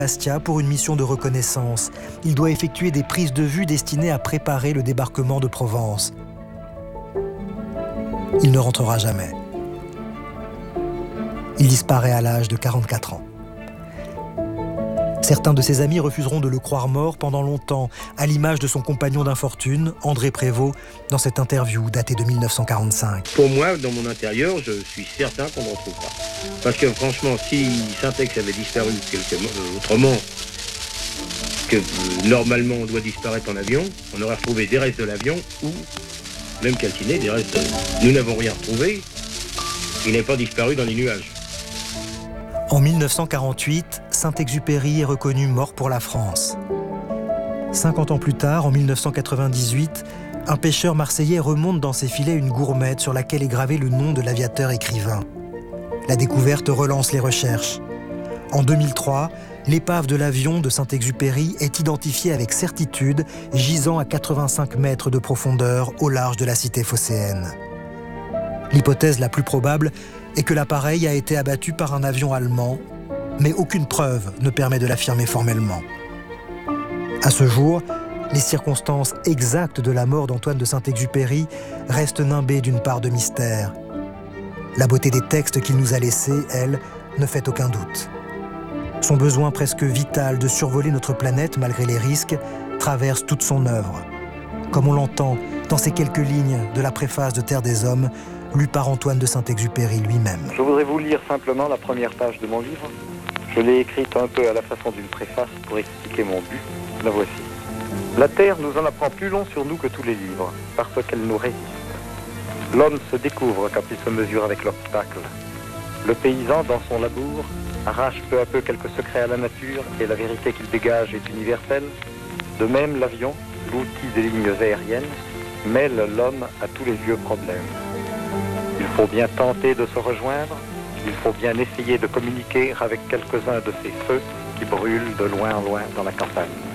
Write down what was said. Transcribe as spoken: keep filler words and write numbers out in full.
Bastia pour une mission de reconnaissance. Il doit effectuer des prises de vue destinées à préparer le débarquement de Provence. Il ne rentrera jamais. Il disparaît à l'âge de quarante-quatre ans. Certains de ses amis refuseront de le croire mort pendant longtemps, à l'image de son compagnon d'infortune, André Prévost, dans cette interview datée de mille neuf cent quarante-cinq. Pour moi, dans mon intérieur, je suis certain qu'on ne le retrouve pas. Parce que franchement, si Syntex avait disparu quelque, euh, autrement, que euh, normalement on doit disparaître en avion, on aurait retrouvé des restes de l'avion ou, même calciné, des restes. De... Nous n'avons rien retrouvé, il n'est pas disparu dans les nuages. En mille neuf cent quarante-huit, Saint-Exupéry est reconnu mort pour la France. cinquante ans plus tard, en mille neuf cent quatre-vingt-dix-huit, un pêcheur marseillais remonte dans ses filets une gourmette sur laquelle est gravé le nom de l'aviateur écrivain. La découverte relance les recherches. En deux mille trois, l'épave de l'avion de Saint-Exupéry est identifiée avec certitude, gisant à quatre-vingt-cinq mètres de profondeur au large de la cité phocéenne. L'hypothèse la plus probable est que l'appareil a été abattu par un avion allemand, mais aucune preuve ne permet de l'affirmer formellement. À ce jour, les circonstances exactes de la mort d'Antoine de Saint-Exupéry restent nimbées d'une part de mystère. La beauté des textes qu'il nous a laissés, elle, ne fait aucun doute. Son besoin presque vital de survoler notre planète malgré les risques traverse toute son œuvre. Comme on l'entend dans ces quelques lignes de la préface de Terre des Hommes, lue par Antoine de Saint-Exupéry lui-même. Je voudrais vous lire simplement la première page de mon livre. Je l'ai écrite un peu à la façon d'une préface pour expliquer mon but. La voici. La Terre nous en apprend plus long sur nous que tous les livres, parce qu'elle nous résiste. L'homme se découvre quand il se mesure avec l'obstacle. Le paysan, dans son labour, arrache peu à peu quelques secrets à la nature et la vérité qu'il dégage est universelle. De même, l'avion, l'outil des lignes aériennes, mêle l'homme à tous les vieux problèmes. Il faut bien tenter de se rejoindre, il faut bien essayer de communiquer avec quelques-uns de ces feux qui brûlent de loin en loin dans la campagne.